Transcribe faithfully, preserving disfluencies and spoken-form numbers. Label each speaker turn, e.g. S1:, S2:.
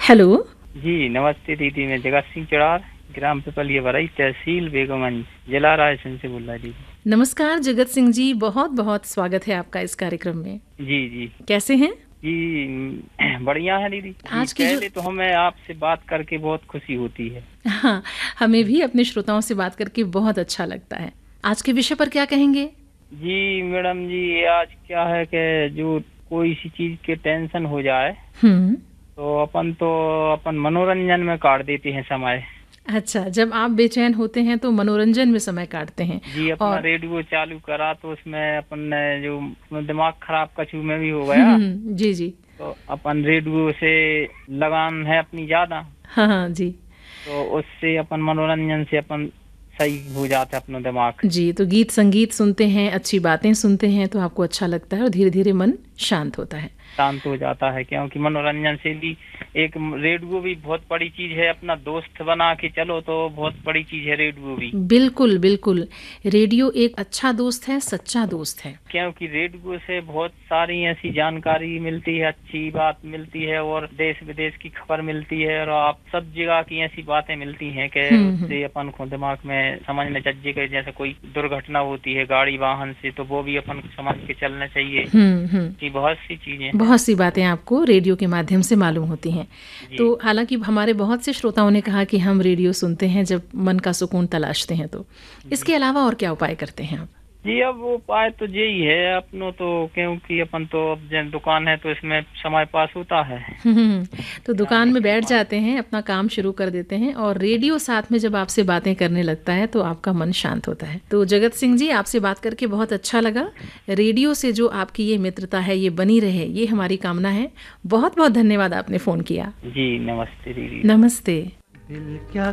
S1: Hello.
S2: जी नमस्ते दीदी, मैं जगत सिंह चड़ार, ग्राम पिपलिया बरई, तहसील बेगमगंज, जिला रायसेन से बोल रहा है दीदी।
S1: नमस्कार जगत सिंह जी, बहुत बहुत स्वागत है आपका इस कार्यक्रम में।
S2: जी जी
S1: कैसे हैं?
S2: जी बढ़िया है दीदी जी।
S1: आज की जो
S2: पहले तो हमें आपसे बात करके बहुत खुशी होती है।
S1: हाँ, हमें भी अपने श्रोताओं से बात करके बहुत अच्छा लगता है। आज के विषय पर क्या कहेंगे?
S2: जी मैडम जी, आज क्या है कि जो कोई सी चीज के टेंशन हो जाए
S1: हम्म।
S2: तो अपन तो अपन मनोरंजन में काट देते हैं समय।
S1: अच्छा, जब आप बेचैन होते हैं तो मनोरंजन में समय काटते हैं।
S2: जी अपना
S1: और
S2: रेडियो चालू करा तो उसमें अपन ने जो दिमाग खराब कछु में भी हो गया
S1: हम्म, जी जी।
S2: तो अपन रेडियो से लगान है अपनी ज्यादा,
S1: हाँ हाँ जी।
S2: तो उससे अपन मनोरंजन से अपन सही हो जाता है अपना दिमाग।
S1: जी, तो गीत संगीत सुनते हैं, अच्छी बातें सुनते हैं तो आपको अच्छा लगता है और धीरे धीरे मन शांत होता है।
S2: शांत हो जाता है, क्योंकि मनोरंजन से भी एक रेडियो भी बहुत बड़ी चीज है, अपना दोस्त बना के चलो तो बहुत बड़ी चीज है रेडियो भी।
S1: बिल्कुल बिल्कुल, रेडियो एक अच्छा दोस्त है, सच्चा दोस्त है।
S2: क्योंकि रेडियो से बहुत सारी ऐसी जानकारी मिलती है, अच्छी बात मिलती है और देश विदेश की खबर मिलती है और आप सब जगह की ऐसी बातें मिलती हैं कि उससे अपन को दिमाग में समझने चाहिए कि जैसे कोई दुर्घटना होती है गाड़ी वाहन से तो वो भी अपन को समझ के चलना चाहिए। कि बहुत सी चीजें
S1: बहुत सी बातें आपको रेडियो के माध्यम से मालूम होती हैं। तो हालांकि हमारे बहुत से श्रोताओं ने कहा कि हम रेडियो सुनते हैं जब मन का सुकून तलाशते हैं, तो इसके अलावा और क्या उपाय करते हैं आप?
S2: जी अब वो उपाय तो यही है अपनों तो, क्योंकि अपन तो अब जब दुकान है तो इसमें समय पास होता है।
S1: तो दुकान में बैठ जाते हैं, अपना काम शुरू कर देते हैं और रेडियो साथ में जब आपसे बातें करने लगता है तो आपका मन शांत होता है। तो जगत सिंह जी, आपसे बात करके बहुत अच्छा लगा। रेडियो से जो आपकी ये मित्रता है ये बनी रहे, ये हमारी कामना है। बहुत बहुत धन्यवाद, आपने फोन किया।
S2: जी नमस्ते दीदी।
S1: नमस्ते।
S3: दिल क्या